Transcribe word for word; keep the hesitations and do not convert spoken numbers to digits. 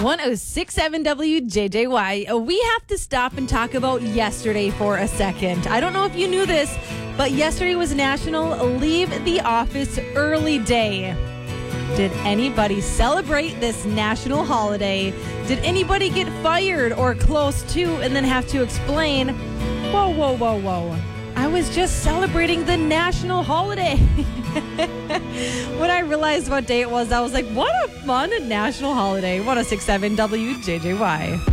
one oh six point seven W J J Y. We have to stop and talk about yesterday for a second. I don't know if you knew this, but yesterday was National Leave the Office Early Day. Did anybody celebrate this national holiday? Did anybody get fired or close to and then have to explain, whoa, whoa, whoa, whoa, I was just celebrating the national holiday. When I realized what day it was, I was like, what a fun national holiday. one oh six point seven W J J Y.